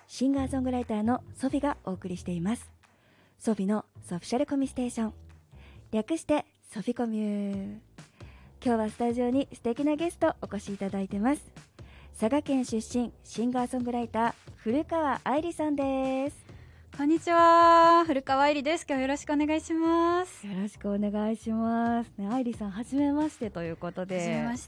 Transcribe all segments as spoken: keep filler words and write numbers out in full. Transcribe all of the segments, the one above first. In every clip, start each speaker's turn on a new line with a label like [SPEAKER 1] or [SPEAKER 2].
[SPEAKER 1] シンガーソングライターのソフィがお送りしています。ソフィのソフィシャルコミュステーション、略してソフィコミュー。今日はスタジオに素敵なゲストお越しいただいてます。佐賀県出身シンガーソングライター古川愛理さんです。
[SPEAKER 2] こんにちは、古川愛理です。今日はよろしくお願いします。
[SPEAKER 1] よろしくお願いします、ね、愛理さんはじめましてということで、
[SPEAKER 2] はじめまして、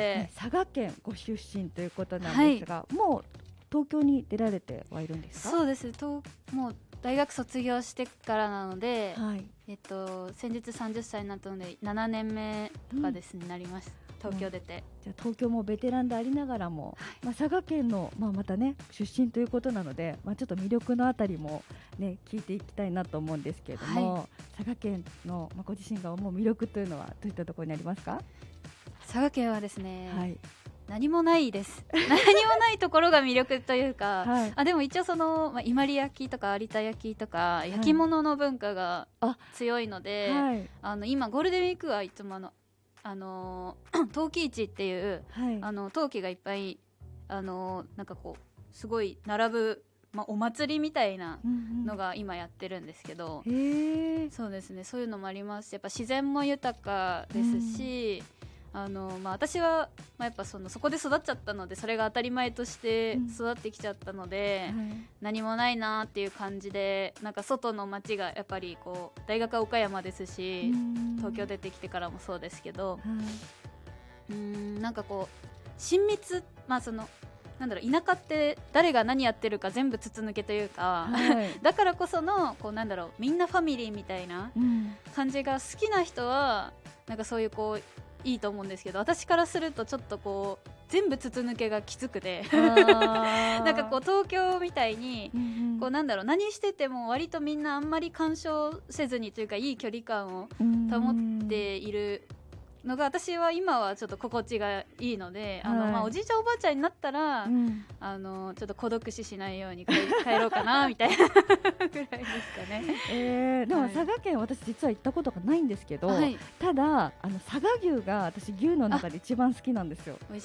[SPEAKER 1] ね、佐賀県ご出身ということなんですが、はい、もう東京に出られてはいるんですか？
[SPEAKER 2] そうです。ともう大学卒業してからなので、はい、えっと、先日さんじゅっさいになったのでななねんめとかですね、うん、なります。東京出て、
[SPEAKER 1] じゃあ東京もベテランでありながらも、はい、まあ、佐賀県の、まあ、またね出身ということなので、まあ、ちょっと魅力のあたりも、ね、聞いていきたいなと思うんですけれども、はい、佐賀県の、まあ、ご自身が思う魅力というのはどういったところにありますか？
[SPEAKER 2] 佐賀県はですね、
[SPEAKER 1] はい、
[SPEAKER 2] 何もないです何もないところが魅力というか、はい、あでも一応その、まあ、伊万里焼とか有田焼とか焼き物の文化が強いので、はい、あの今ゴールデンウィークはいつもあのあの陶器市っていう、はい、あの陶器がいっぱいあのなんかこうすごい並ぶ、まあ、お祭りみたいなのが今やってるんですけど、うんうん、そうですね、そういうのもありますし、やっぱ自然も豊かですし、うん、あのまあ、私は、まあ、やっぱそのそこで育っちゃったので、それが当たり前として育ってきちゃったので、うん、はい、何もないなっていう感じで、なんか外の街がやっぱりこう大学は岡山ですし、うん、東京出てきてからもそうですけど、うん、うーんなんかこう親密、まあそのなんだろう、田舎って誰が何やってるか全部筒抜けというか、はい、だからこそのこうなんだろう、みんなファミリーみたいな感じが好きな人はなんかそういうこういいと思うんですけど、私からするとちょっとこう全部筒抜けがきつくてなんかこう東京みたいに、うんうん、こうなんだろう、何してても割とみんなあんまり干渉せずにというか、いい距離感を保っているのが私は今はちょっと心地がいいので、はい、あのまあ、おじいちゃんおばあちゃんになったら、うん、あのちょっと孤独死しないように帰ろうかなみたいなぐらいですかね。
[SPEAKER 1] えー、でも佐賀県、はい、私実は行ったことがないんですけど、はい、ただあの佐賀牛が私牛の中で一番好きなんですよ。
[SPEAKER 2] 美味